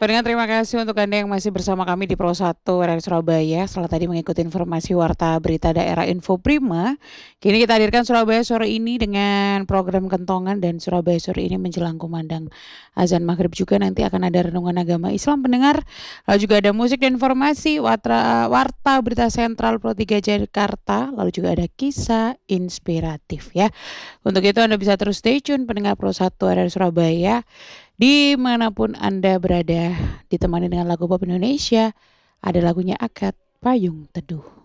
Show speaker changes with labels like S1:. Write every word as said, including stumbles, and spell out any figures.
S1: Pendengar terima kasih untuk Anda yang masih bersama kami di Pro satu R R I Surabaya. Setelah tadi mengikuti informasi Warta Berita Daerah Info Prima, kini kita hadirkan Surabaya sore ini dengan program Kentongan, dan Surabaya sore ini menjelang kumandang azan maghrib juga nanti akan ada renungan agama Islam pendengar. Lalu juga ada musik dan informasi Warta, Warta Berita Sentral Pro tiga Jakarta. Lalu juga ada kisah inspiratif ya. Untuk itu Anda bisa terus stay tune pendengar Pro satu R R I Surabaya. Dimanapun Anda berada, ditemani dengan lagu pop Indonesia, ada lagunya Akad Payung Teduh.